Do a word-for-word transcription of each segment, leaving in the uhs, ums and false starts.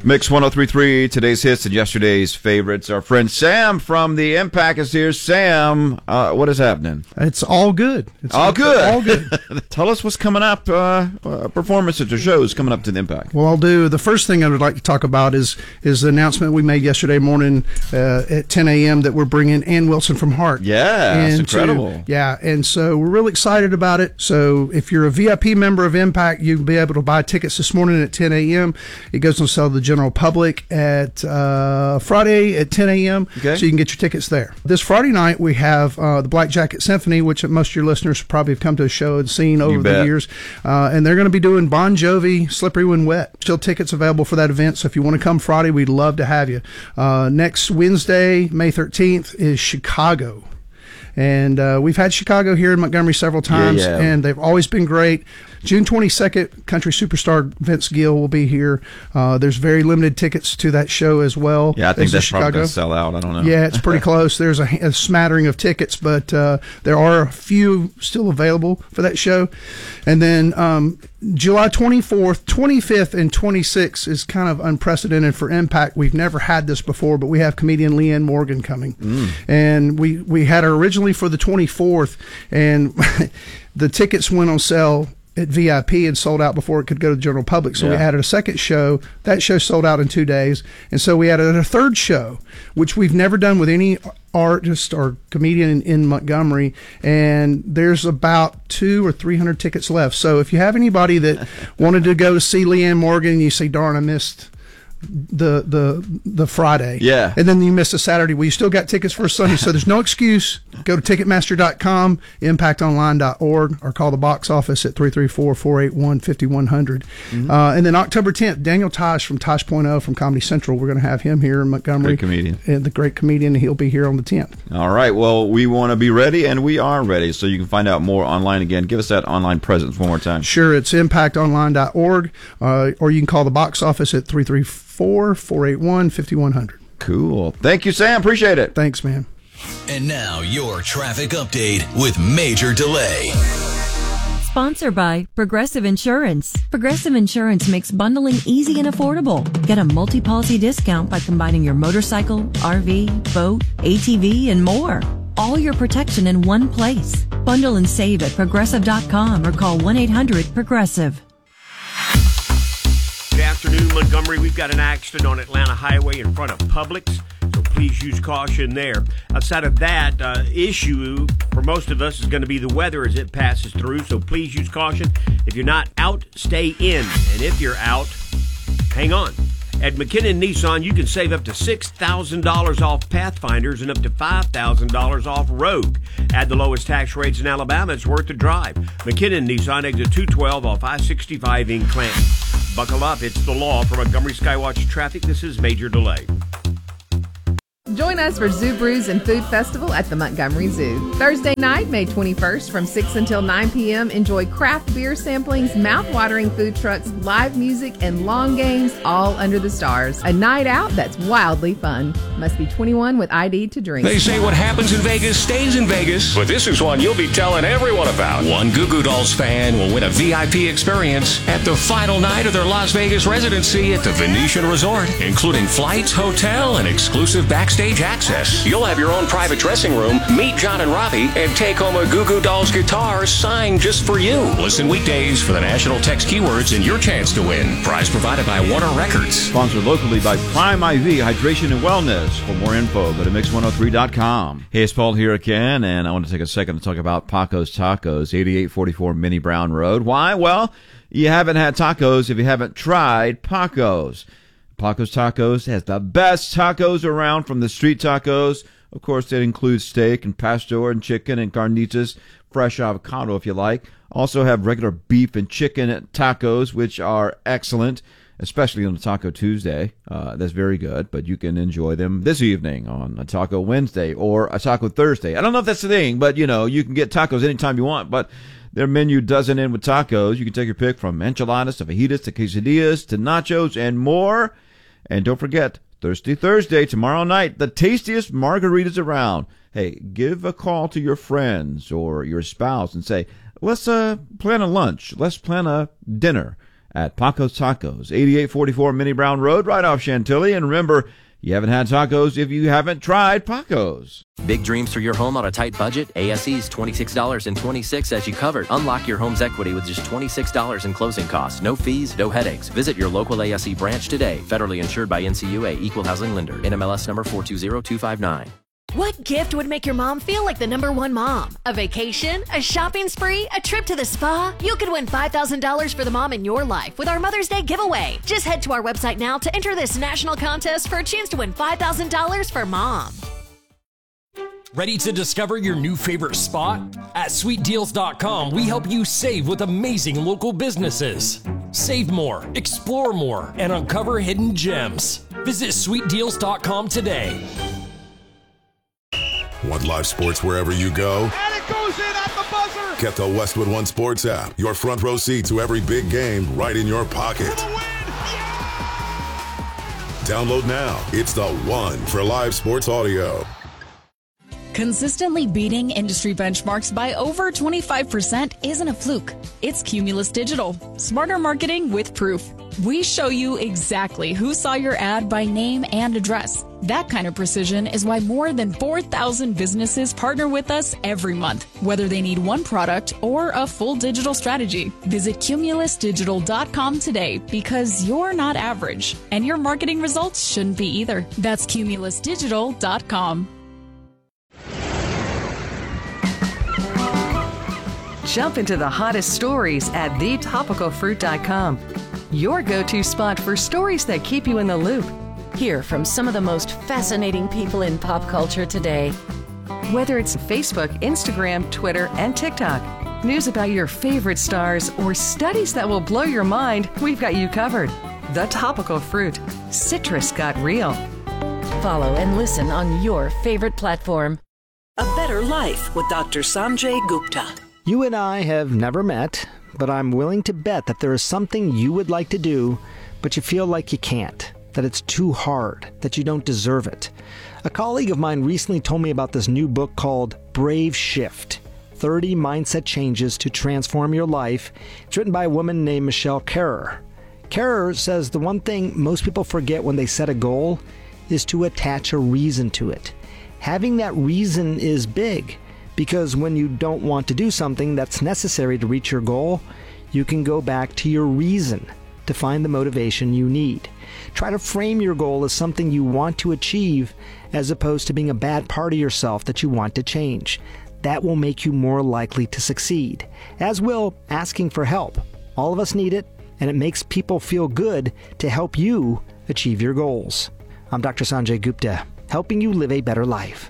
Mix one oh three point three, today's hits and yesterday's favorites. Our friend Sam from the Impact is here. Sam, uh, what is happening? It's all good. It's all good. All good. Tell us what's coming up, uh, uh, performances or shows coming up to the Impact. Well, I'll do. The first thing I would like to talk about is is the announcement we made yesterday morning uh, at ten a.m. that we're bringing Ann Wilson from Heart. Yeah, that's incredible. To, yeah, and so we're really excited about it. So if you're a V I P member of Impact, you'll be able to buy tickets this morning at ten a.m. It goes on sale to the general public at uh, Friday at ten a.m. Okay. So you can get your tickets there. This Friday night we have uh, the Black Jacket Symphony, which most of your listeners probably have come to a show and seen over the years. Uh, and they're going to be doing Bon Jovi, Slippery When Wet. Still tickets available for that event. So if you want to come Friday, we'd love to have you. Uh, next Wednesday, May thirteenth, is Chicago. And uh, we've had Chicago here in Montgomery several times, yeah, yeah. and they've always been great. June twenty-second, country superstar Vince Gill will be here. Uh, there's very limited tickets to that show as well. Yeah, I think that's probably going to sell out. I don't know. Yeah, it's pretty close. There's a, a smattering of tickets, but uh, there are a few still available for that show. And then um, July twenty-fourth, twenty-fifth, and twenty-sixth is kind of unprecedented for Impact. We've never had this before, but we have comedian Leanne Morgan coming. Mm. And we, we had her originally for the twenty-fourth, and the tickets went on sale at V I P and sold out before it could go to the general public. So yeah. we added a second show. That show sold out in two days. And so we added a third show, which we've never done with any artist or comedian in, in Montgomery. And there's about two or three hundred tickets left. So if you have anybody that wanted to go see Leanne Morgan and you say, darn, I missed the the the Friday, yeah, and then you miss a Saturday, well, you still got tickets for Sunday. So there's no excuse. Go to ticketmaster dot com, impact online dot org, or call the box office at three three four, four eight one, five one zero zero. Mm-hmm. Uh, and then October tenth, Daniel Tosh from Tosh point oh from Comedy Central. We're going to have him here in Montgomery. Great comedian. And the great comedian. He'll be here on the tenth. All right. Well, we want to be ready, and we are ready. So you can find out more online again. Give us that online presence one more time. Sure. It's impact online dot org, uh, or you can call the box office at three three four, four eight one, five one zero zero. Cool. Thank you, Sam. Appreciate it. Thanks, man. And now your traffic update with Major Delay. Sponsored by Progressive Insurance. Progressive Insurance makes bundling easy and affordable. Get a multi-policy discount by combining your motorcycle, R V, boat, A T V, and more. All your protection in one place. Bundle and save at progressive dot com or call one eight hundred progressive. Good afternoon, Montgomery. We've got an accident on Atlanta Highway in front of Publix, so please use caution there. Outside of that, uh, issue for most of us is going to be the weather as it passes through, so please use caution. If you're not out, stay in. And if you're out, hang on. At McKinnon Nissan, you can save up to six thousand dollars off Pathfinders and up to five thousand dollars off Rogue. Add the lowest tax rates in Alabama, it's worth the drive. McKinnon Nissan, exit two twelve off I sixty-five in Clanton. Buckle up, it's the law. For Montgomery Skywatch Traffic, this is Major Delay. Join us for Zoo Brews and Food Festival at the Montgomery Zoo. Thursday night, May twenty-first, from six until nine p.m., enjoy craft beer samplings, mouth-watering food trucks, live music, and long games, all under the stars. A night out that's wildly fun. Must be twenty-one with I D to drink. They say what happens in Vegas stays in Vegas, but this is one you'll be telling everyone about. One Goo Goo Dolls fan will win a V I P experience at the final night of their Las Vegas residency at the Venetian Resort, including flights, hotel, and exclusive backstage access. You'll have your own private dressing room, meet John and Robbie, and take home a Goo Goo Dolls guitar signed just for you. Listen weekdays for the national text keywords and your chance to win. Prize provided by Warner Records. Sponsored locally by Prime I V, Hydration and Wellness. For more info, go to mix one oh three dot com. Hey, it's Paul here again, and I want to take a second to talk about Paco's Tacos, eighty-eight forty-four Minnie Brown Road. Why? Well, you haven't had tacos if you haven't tried Paco's. Paco's Tacos has the best tacos around, from the street tacos. Of course, that includes steak and pastor and chicken and carnitas, fresh avocado if you like. Also have regular beef and chicken tacos, which are excellent, especially on a Taco Tuesday. Uh, that's very good, but you can enjoy them this evening on a Taco Wednesday or a Taco Thursday. I don't know if that's the thing, but, you know, you can get tacos anytime you want, but their menu doesn't end with tacos. You can take your pick from enchiladas to fajitas to quesadillas to nachos and more. And don't forget, Thirsty Thursday, tomorrow night, the tastiest margaritas around. Hey, give a call to your friends or your spouse and say, let's uh, plan a lunch. Let's plan a dinner at Paco's Tacos, eighty-eight forty-four Minnie Brown Road, right off Chantilly. And remember, you haven't had tacos if you haven't tried Paco's. Big dreams for your home on a tight budget? A S E's twenty-six dollars and twenty-six cents as you covered. Unlock your home's equity with just twenty-six dollars in closing costs. No fees, no headaches. Visit your local A S E branch today. Federally insured by N C U A, Equal Housing Lender. N M L S number four two zero two five nine. What gift would make your mom feel like the number one mom? A vacation? A shopping spree? A trip to the spa? You could win five thousand dollars for the mom in your life with our Mother's Day giveaway. Just head to our website now to enter this national contest for a chance to win five thousand dollars for mom. Ready to discover your new favorite spot? At sweet deals dot com, we help you save with amazing local businesses. Save more, explore more, and uncover hidden gems. Visit sweet deals dot com today. Want live sports wherever you go? And it goes in at the buzzer! Get the Westwood One Sports app. Your front row seat to every big game right in your pocket. For the win! Yeah! Download now. It's the one for live sports audio. Consistently beating industry benchmarks by over twenty-five percent isn't a fluke. It's Cumulus Digital. Smarter marketing with proof. We show you exactly who saw your ad by name and address. That kind of precision is why more than four thousand businesses partner with us every month, whether they need one product or a full digital strategy. Visit cumulus digital dot com today because you're not average, and your marketing results shouldn't be either. That's cumulus digital dot com. Jump into the hottest stories at the topical fruit dot com. Your go-to spot for stories that keep you in the loop. Hear from some of the most fascinating people in pop culture today. Whether it's Facebook, Instagram, Twitter, and TikTok, news about your favorite stars, or studies that will blow your mind, we've got you covered. The Topical Fruit. Citrus got real. Follow and listen on your favorite platform. A Better Life with Doctor Sanjay Gupta. You and I have never met, but I'm willing to bet that there is something you would like to do, but you feel like you can't, that it's too hard, that you don't deserve it. A colleague of mine recently told me about this new book called Brave Shift, thirty Mindset Changes to Transform Your Life. It's written by a woman named Michelle Kerrer. Kerrer says the one thing most people forget when they set a goal is to attach a reason to it. Having that reason is big, because when you don't want to do something that's necessary to reach your goal, you can go back to your reason to find the motivation you need. Try to frame your goal as something you want to achieve as opposed to being a bad part of yourself that you want to change. That will make you more likely to succeed, as will asking for help. All of us need it, and it makes people feel good to help you achieve your goals. I'm Doctor Sanjay Gupta, helping you live a better life.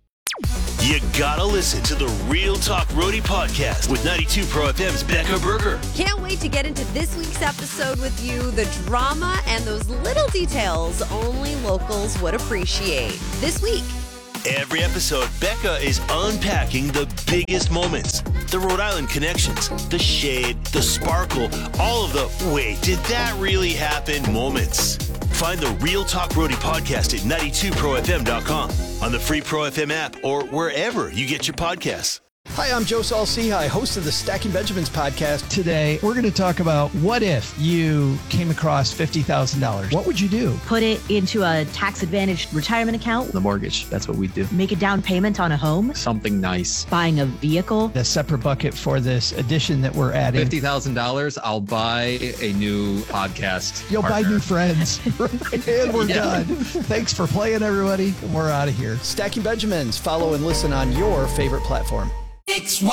You gotta listen to the Real Talk Roadie podcast with ninety-two Pro F M's Becca Berger. Can't wait to get into this week's episode with you. The drama and those little details only locals would appreciate. This week. Every episode, Becca is unpacking the biggest moments, the Rhode Island connections, the shade, the sparkle, all of the wait, did that really happen moments. Find the Real Talk Roadie podcast at ninety-two pro f m dot com, on the free Pro F M app, or wherever you get your podcasts. Hi, I'm Joe Saul-Sehy, host of the Stacking Benjamins podcast. Today, we're going to talk about what if you came across fifty thousand dollars. What would you do? Put it into a tax-advantaged retirement account. The mortgage, that's what we do. Make a down payment on a home. Something nice. Buying a vehicle. A separate bucket for this addition that we're adding. fifty thousand dollars, I'll buy a new podcast You'll partner. buy new friends. And we're yeah. done. Thanks for playing, everybody. We're out of here. Stacking Benjamins. Follow and listen on your favorite platform. X Y